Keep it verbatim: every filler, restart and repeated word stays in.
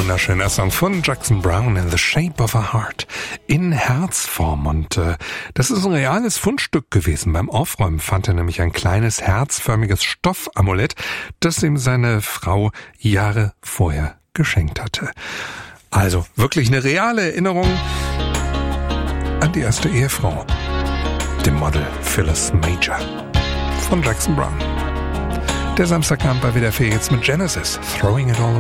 wunderschöner Song von Jackson Browne, In the Shape of a Heart, in Herzform. Und äh, das ist ein reales Fundstück gewesen. Beim Aufräumen fand er nämlich ein kleines herzförmiges Stoffamulett, das ihm seine Frau Jahre vorher geschenkt hatte. Also wirklich eine reale Erinnerung an die erste Ehefrau, dem Model Phyllis Major von Jackson Browne. Der Samstagabend bei W D R vier jetzt mit Genesis, Throwing It All Away.